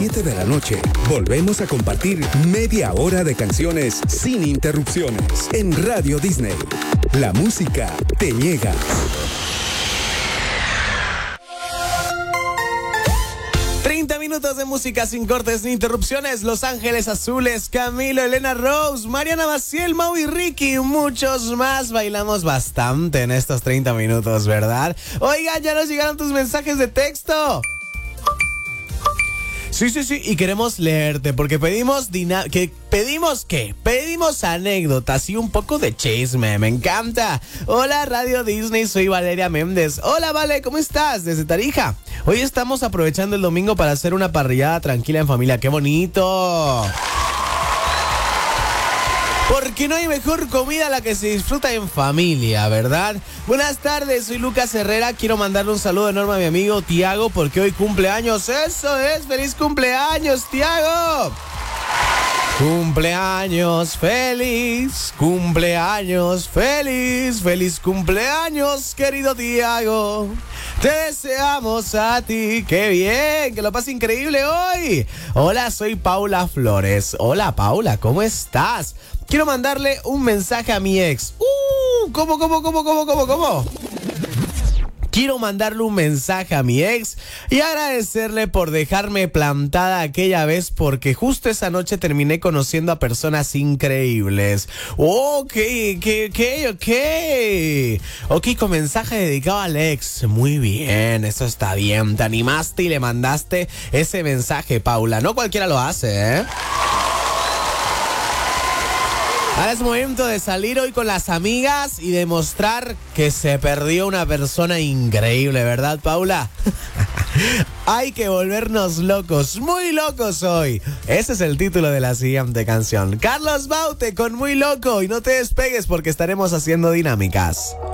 7 de la noche, volvemos a compartir media hora de canciones sin interrupciones en Radio Disney. La música te llega. Minutos de música sin cortes ni interrupciones. Los Ángeles Azules, Camilo, Elena Rose, Mariana Maciel, Mau y Ricky, muchos más. Bailamos bastante en estos 30 minutos, ¿verdad? Oiga, ya nos llegaron tus mensajes de texto. Sí, y queremos leerte porque pedimos anécdotas y un poco de chisme, me encanta. Hola Radio Disney, soy Valeria Méndez. Hola Vale, ¿cómo estás? Desde Tarija. Hoy estamos aprovechando el domingo para hacer una parrillada tranquila en familia, ¡qué bonito! Porque no hay mejor comida la que se disfruta en familia, ¿verdad? Buenas tardes, soy Lucas Herrera. Quiero mandarle un saludo enorme a mi amigo Tiago porque hoy cumpleaños. ¡Eso es! ¡Feliz cumpleaños, Tiago! Cumpleaños feliz, cumpleaños feliz, feliz cumpleaños, querido Tiago. Te deseamos a ti, qué bien, que lo pases increíble hoy. Hola, soy Paula Flores. Hola, Paula, ¿cómo estás? Quiero mandarle un mensaje a mi ex. ¿Cómo? Quiero mandarle un mensaje a mi ex y agradecerle por dejarme plantada aquella vez porque justo esa noche terminé conociendo a personas increíbles. Ok, con mensaje dedicado al ex. Muy bien, eso está bien. Te animaste y le mandaste ese mensaje, Paula. No cualquiera lo hace, ¿eh? Ahora es momento de salir hoy con las amigas y demostrar que se perdió una persona increíble, ¿verdad, Paula? Hay que volvernos locos, muy locos hoy. Ese es el título de la siguiente canción. Carlos Baute con Muy Loco. Y no te despegues porque estaremos haciendo dinámicas.